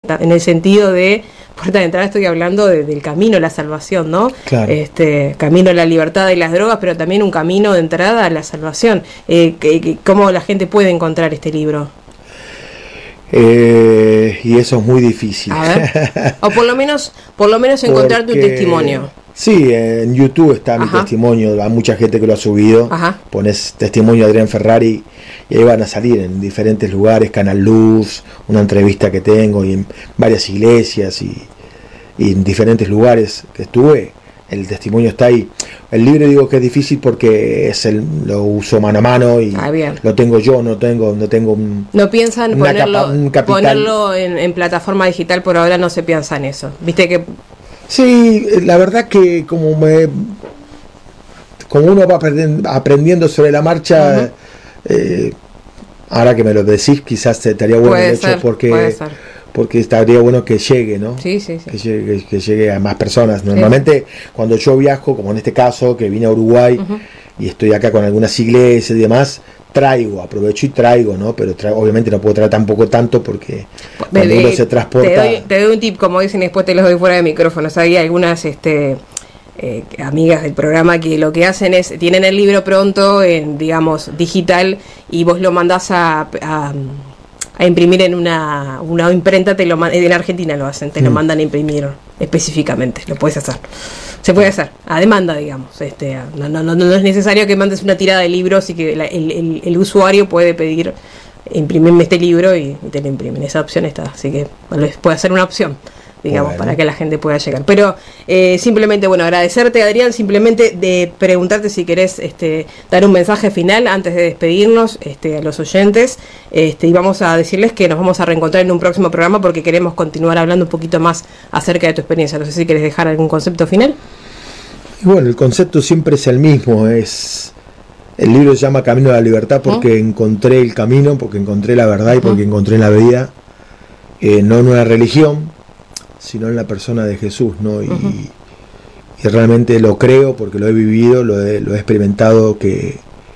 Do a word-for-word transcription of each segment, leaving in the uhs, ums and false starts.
en el sentido de, puerta de entrada estoy hablando de, del camino a la salvación, ¿no? Claro. Este, camino a la libertad de las drogas, pero también un camino de entrada a la salvación. Eh, que, que, ¿Cómo la gente puede encontrar este libro? Eh, y eso es muy difícil. A ver. O por lo menos, por lo menos encontrar tu testimonio. Sí, en YouTube está Ajá. mi testimonio, hay mucha gente que lo ha subido. Ajá. Pones testimonio de Adrián Ferrari y ahí van a salir en diferentes lugares, Canal Luz, una entrevista que tengo, y en varias iglesias y, y en diferentes lugares que estuve, el testimonio está ahí. El libro digo que es difícil porque es el, lo uso mano a mano y ah, lo tengo yo, no tengo no tengo un, no piensan ponerlo, capa, ponerlo en, en plataforma digital, por ahora no se piensa en eso. Viste que sí, la verdad que como me como uno va aprendiendo sobre la marcha, uh-huh. eh, ahora que me lo decís, quizás estaría bueno el hecho porque porque estaría bueno que llegue, ¿no? Sí, sí, sí. Que llegue, que llegue a más personas. Normalmente sí. Cuando yo viajo, como en este caso, que vine a Uruguay uh-huh. y estoy acá con algunas iglesias y demás, traigo, aprovecho y traigo, ¿no? Pero traigo, obviamente no puedo traer tampoco tanto porque cuando de, uno se transporta... Te doy, te doy un tip, como dicen, después te los doy fuera de micrófonos. Hay algunas este, eh, amigas del programa que lo que hacen es, tienen el libro pronto, en digamos, digital, y vos lo mandás a... a a imprimir en una, una imprenta, te lo en Argentina lo hacen, te mm. lo mandan a imprimir específicamente, lo puedes hacer. Se puede hacer, a demanda, digamos. Este, no, no, no, no es necesario que mandes una tirada de libros y que la, el, el, el usuario puede pedir, imprimirme este libro y, y te lo imprimen. Esa opción está, así que bueno, puede ser una opción, digamos, bueno. para que la gente pueda llegar. Pero eh, simplemente, bueno, agradecerte, Adrián, simplemente de preguntarte si querés este, dar un mensaje final antes de despedirnos este, a los oyentes, este, y vamos a decirles que nos vamos a reencontrar en un próximo programa porque queremos continuar hablando un poquito más acerca de tu experiencia. No sé si querés dejar algún concepto final. Y bueno, el concepto siempre es el mismo, es... El libro se llama Camino a la Libertad porque ¿Mm? encontré el camino, porque encontré la verdad y porque ¿Mm? encontré la vida, eh, no en una religión, sino en la persona de Jesús, ¿no? Y, uh-huh. y realmente lo creo porque lo he vivido, lo he, lo he experimentado, que,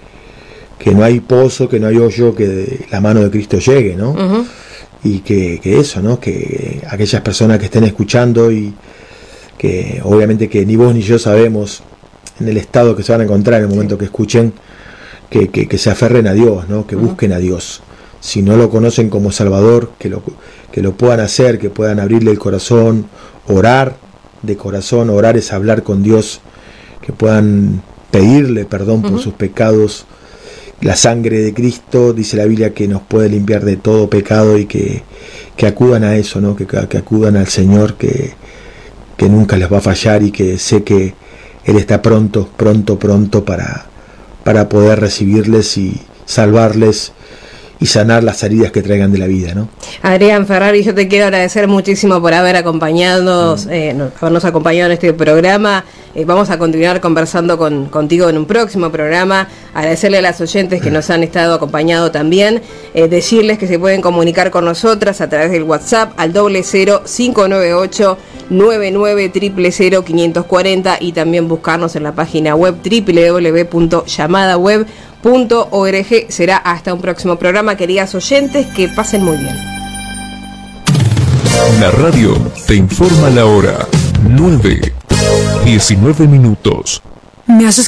que no hay pozo, que no hay hoyo, que la mano de Cristo llegue, ¿no? Uh-huh. Y que, que eso, ¿no? Que aquellas personas que estén escuchando y que obviamente que ni vos ni yo sabemos en el estado que se van a encontrar en el momento sí. que escuchen, que, que, que se aferren a Dios, ¿no? Que uh-huh. busquen a Dios. Si no lo conocen como Salvador, que lo, que lo puedan hacer, que puedan abrirle el corazón, orar de corazón. Orar es hablar con Dios, que puedan pedirle perdón uh-huh. por sus pecados. La sangre de Cristo, dice la Biblia, que nos puede limpiar de todo pecado, y que, que acudan a eso, ¿no? que, que acudan al Señor, que, que nunca les va a fallar, y que sé que Él está pronto, pronto, pronto para, para poder recibirles y salvarles y sanar las heridas que traigan de la vida, ¿no? Adrián Ferrari, yo te quiero agradecer muchísimo por haber acompañado, mm. eh, no, habernos acompañado en este programa. Eh, vamos a continuar conversando con, contigo en un próximo programa. Agradecerle a las oyentes que nos han estado acompañando también. Eh, decirles que se pueden comunicar con nosotras a través del WhatsApp al doble cero cinco nueve ocho nueve nueve cero cero cero quinientos cuarenta, y también buscarnos en la página web doble u doble u doble u punto llamada web punto org. Será hasta un próximo programa, queridas oyentes, que pasen muy bien. La radio te informa la hora, nueve, diecinueve minutos. ¿Me haces